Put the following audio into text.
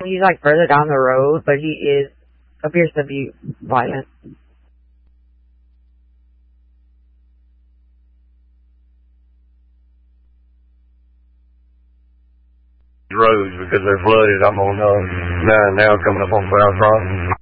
He's like further down the road, but he appears to be violent. Roads because they're flooded. I'm on 9 now coming up on South Rock.